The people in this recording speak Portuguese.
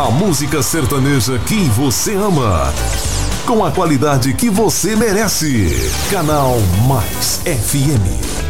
A música sertaneja que você ama, com a qualidade que você merece. Canal Mais FM.